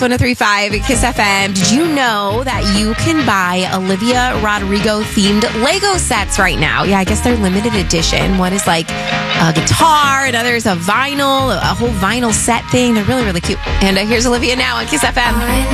1035 at Kiss FM. Did you know that you can buy Olivia Rodrigo themed Lego sets right now? Yeah, I guess they're limited edition. One is like a guitar, another is a vinyl, a whole vinyl set thing. They're really, really cute. And here's Olivia now on Kiss FM.